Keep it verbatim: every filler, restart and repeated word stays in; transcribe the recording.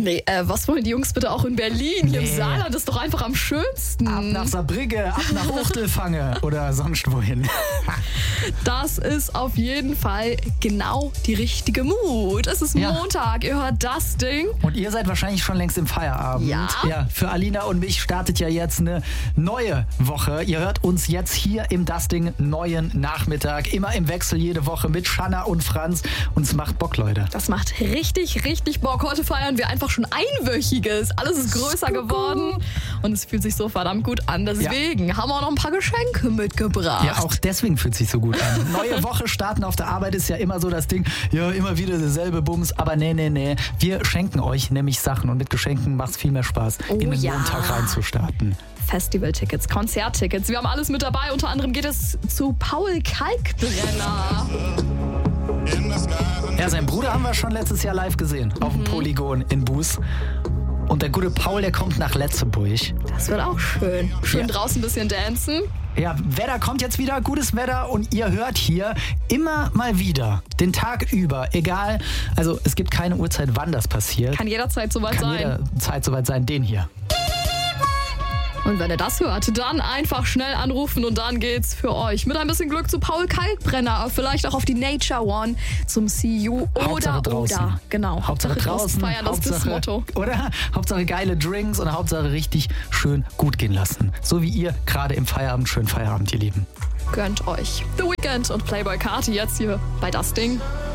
Nee, äh, was wollen die Jungs bitte auch in Berlin? Hier Nee. im Saarland ist doch einfach am schönsten. Ab nach Saarbrücke, ab nach Uchtelfange oder sonst wohin. Das ist auf jeden Fall genau die richtige Mut. Es ist Ja. Montag, ihr hört das Ding. Und ihr seid wahrscheinlich schon längst im Feierabend. Ja. Ja, für Alina und mich startet ja jetzt eine neue Woche. Ihr hört uns jetzt hier im Das Ding neuen Nachmittag. Immer im Wechsel jede Woche mit Shanna und Franz. Und es macht Bock, Leute. Das macht richtig, richtig Bock. Heute feiern wir einfach schon Einwöchiges. Alles ist größer geworden und es fühlt sich so verdammt gut an. Deswegen haben wir auch noch ein paar Geschenke mitgebracht. Ja, auch deswegen fühlt sich so gut an. Neue Woche starten auf der Arbeit ist ja immer so das Ding, ja, immer wieder derselbe Bums, aber nee, nee, nee. Wir schenken euch nämlich Sachen und mit Geschenken macht es viel mehr Spaß, Oh in den ja. Montag reinzustarten. Festivaltickets, Konzerttickets. Wir haben alles mit dabei. Unter anderem geht es zu Paul Kalkbrenner. Ja, seinen Bruder haben wir schon letztes Jahr live gesehen, auf dem Polygon in Buß. Und der gute Paul, der kommt nach Letzeburg. Das wird auch schön. Schön Ja. draußen ein bisschen dancen. Ja, Wetter kommt jetzt wieder, gutes Wetter und ihr hört hier immer mal wieder, den Tag über, egal, also es gibt keine Uhrzeit, wann das passiert. Kann jederzeit soweit Kann sein. jederzeit soweit sein, den hier. Und wenn ihr das hört, dann einfach schnell anrufen und dann geht's für euch mit ein bisschen Glück zu Paul Kalkbrenner, vielleicht auch auf die Nature One zum See You oder Hauptsache draußen. oder. Genau, Hauptsache draußen, feiern, das ist das Hauptsache, Motto. oder? Hauptsache geile Drinks und Hauptsache richtig schön gut gehen lassen. So wie ihr gerade im Feierabend, schönen Feierabend, ihr Lieben. Gönnt euch. The Weeknd und Playboy Carti jetzt hier bei Das Ding.